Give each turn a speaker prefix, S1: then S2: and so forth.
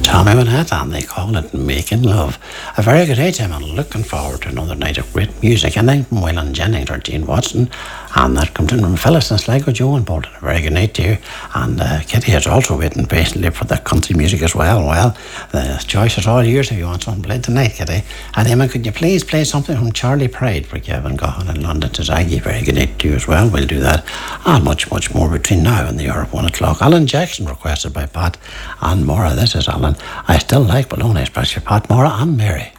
S1: Tommy Manhattan, and they call it Making Love. A very good day, Tim, and looking forward to another night of great music. And then from Waylon Jennings or Gene Watson, and that comes in from Phyllis and Sligo Joe and Bolton. A very good night to you. And Kitty is also waiting patiently for the country music as well. Well, the choice is all yours if you want something played tonight, Kitty. And Emma, could you please play something from Charlie Pride for Kevin Gahan in London to Zaggy? Very good night to you as well. We'll do that. And much, much more between now and the hour of 1 o'clock. Alan Jackson requested by Pat and Maura. This is Alan. I still like bologna, especially Pat, Maura and Mary.